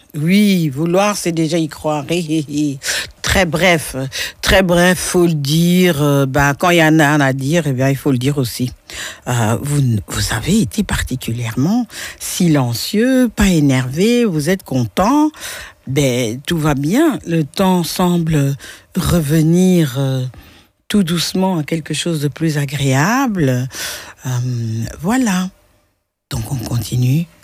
Oui, vouloir, c'est déjà y croire. Hé, hé, hé. Très bref, faut le dire. Quand il y en a un à dire, eh bien, il faut le dire aussi. Vous avez été particulièrement silencieux, pas énervé, vous êtes content. Ben, tout va bien. Le temps semble revenir tout doucement à quelque chose de plus agréable. Voilà. Donc, on continue